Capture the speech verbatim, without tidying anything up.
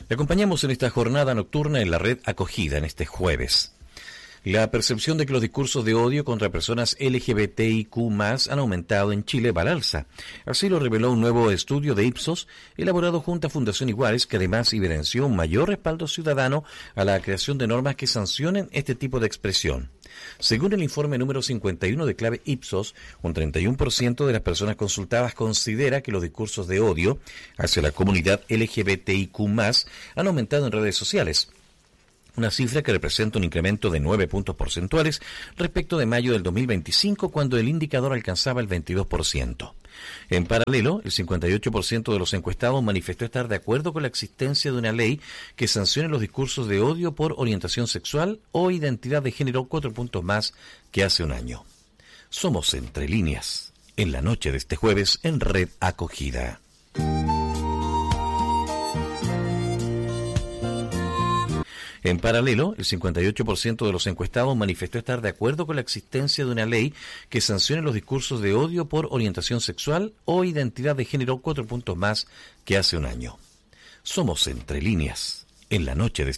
Le acompañamos en esta jornada nocturna en la red Acogida en este jueves. La percepción de que los discursos de odio contra personas L G B T I Q más, han aumentado en Chile va al alza. Así lo reveló un nuevo estudio de Ipsos, elaborado junto a Fundación Iguales, que además evidenció un mayor respaldo ciudadano a la creación de normas que sancionen este tipo de expresión. Según el informe número cincuenta y uno de Clave Ipsos, un treinta y uno por ciento de las personas consultadas considera que los discursos de odio hacia la comunidad L G B T I Q más, han aumentado en redes sociales. Una cifra que representa un incremento de nueve puntos porcentuales respecto de mayo del dos mil veinticinco, cuando el indicador alcanzaba el veintidós por ciento. En paralelo, el cincuenta y ocho por ciento de los encuestados manifestó estar de acuerdo con la existencia de una ley que sancione los discursos de odio por orientación sexual o identidad de género, cuatro puntos más que hace un año. Somos Entre Líneas, en la noche de este jueves en Red Acogida. En paralelo, el cincuenta y ocho por ciento de los encuestados manifestó estar de acuerdo con la existencia de una ley que sancione los discursos de odio por orientación sexual o identidad de género, cuatro puntos más que hace un año. Somos Entre Líneas, en la noche de